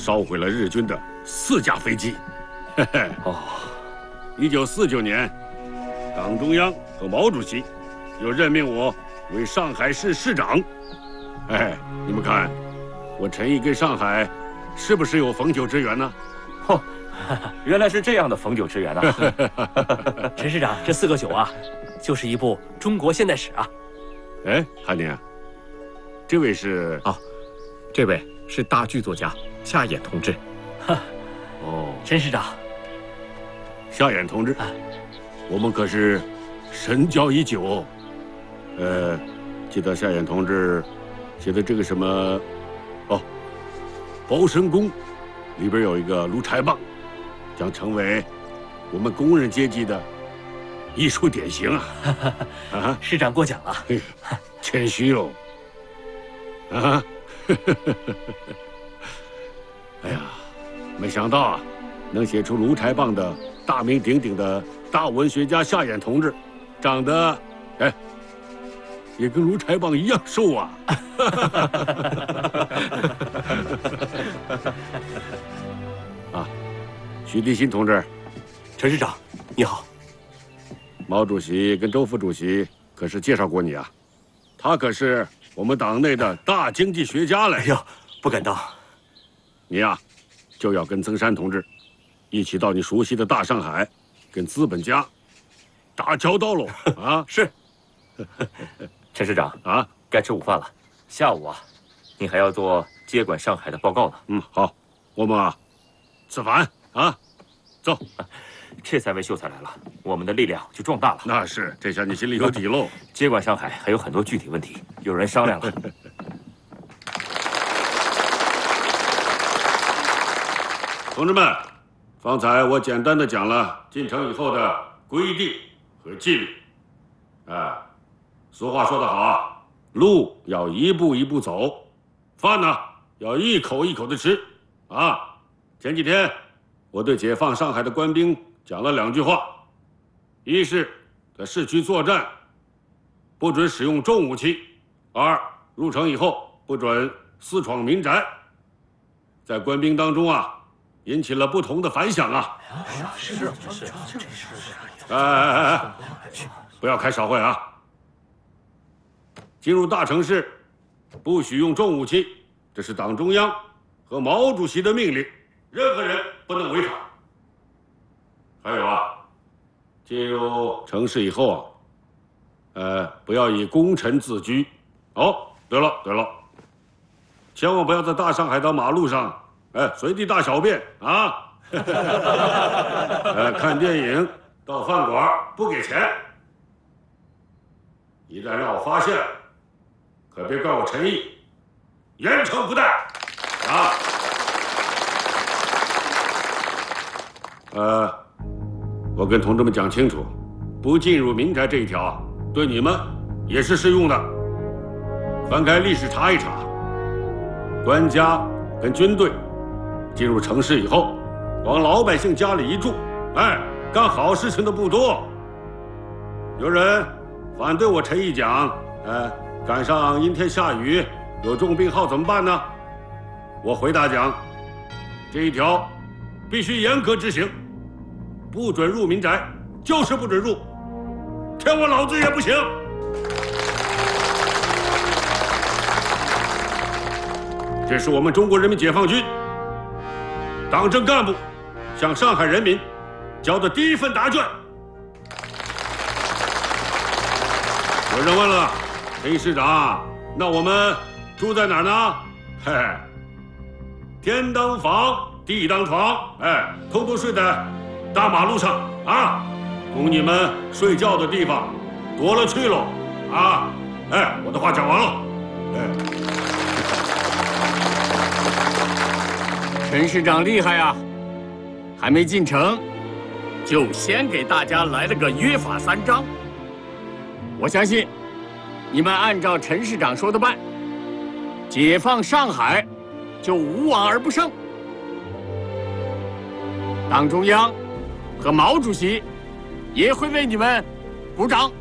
烧毁了日军的4架飞机。嘿嘿。 哦 ，1949年，党中央和毛主席又任命我为上海市市长。哎，你们看，我陈毅跟上海是不是有逢九之缘呢？ 哦，原来是这样的逢九之缘啊！ 陈市长，这4个9啊，就是一部中国现代史啊。 哎，韩宁，这位是？ 哦，这位是大剧作家夏衍同志。 哦， 陈市长， 夏衍同志，我们可是深交已久。记得夏衍同志写的这个什么，哦，包身宫里边有一个卢柴棒，将成为我们工人阶级的艺术典型啊！ 啊，市长过奖了。 谦虚哦。啊，哎呀，没想到啊，能写出卢柴棒的大名鼎鼎的大文学家夏衍同志，长得哎，也跟卢柴棒一样瘦啊！啊，许立新同志， 陈市长，你好。 毛主席跟周副主席可是介绍过你啊，他可是我们党内的大经济学家来。 哎呦，不敢当。 你呀，就要跟曾山同志一起到你熟悉的大上海，跟资本家打交道喽！啊， 是。 陈市长啊， 该吃午饭了。下午啊，你还要做接管上海的报告呢。 嗯，好，我们啊，吃饭啊，走。 这3位秀才来了，我们的力量就壮大了。 那是，这下你心里有底喽。 接管上海还有很多具体问题，有人商量了。 同志们，方才我简单的讲了进城以后的规定和纪律。俗话说得好啊，路要一步一步走，饭呢要一口一口的吃。啊，前几天我对解放上海的官兵讲了2句话：一是在市区作战，不准使用重武器；二，入城以后不准私闯民宅。在官兵当中啊，引起了不同的反响啊！ 是， 哎，不要开少会啊！进入大城市，不许用重武器，这是党中央和毛主席的命令，任何人不能违反。还有啊，进入城市以后啊，不要以功臣自居。哦，对了，千万不要在大上海的马路上，随地大小便啊！看电影到饭馆不给钱，一旦让我发现，可别怪我陈毅，严惩不贷啊！我跟同志们讲清楚，不进入民宅这一条，对你们也是适用的。翻开历史查一查，官家跟军队进入城市以后，往老百姓家里一住，干好事情的不多。有人反对我陈毅讲，赶上阴天下雨，有重病号怎么办呢？我回答讲，这一条必须严格执行，不准入民宅，就是不准入，天我老子也不行。这是我们中国人民解放军党政干部向上海人民交的第一份答卷。有人问了，陈市长，那我们住在哪儿呢？天当房，地当床，通通睡在大马路上啊，供你们睡觉的地方多了去了啊！我的话讲完了。 陈市长厉害啊！还没进城，就先给大家来了个约法3章。我相信，你们按照陈市长说的办，解放上海就无往而不胜。党中央和毛主席也会为你们鼓掌。